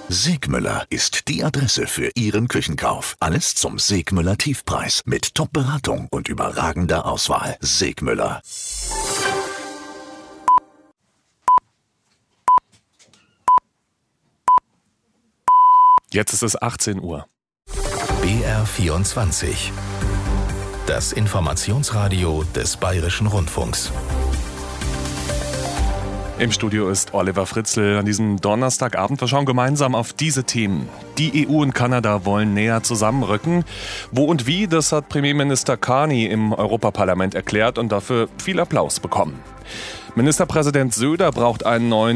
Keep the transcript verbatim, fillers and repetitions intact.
Segmüller ist die Adresse für Ihren Küchenkauf. Alles zum Segmüller Tiefpreis mit Top-Beratung und überragender Auswahl. Segmüller. Jetzt ist es achtzehn Uhr. B R vierundzwanzig. Das Informationsradio des Bayerischen Rundfunks. Im Studio ist Oliver Fritzl. An diesem Donnerstagabend, wir schauen gemeinsam auf diese Themen. Die E U und Kanada wollen näher zusammenrücken. Wo und wie, das hat Premierminister Carney im Europaparlament erklärt und dafür viel Applaus bekommen. Ministerpräsident Söder braucht einen neuen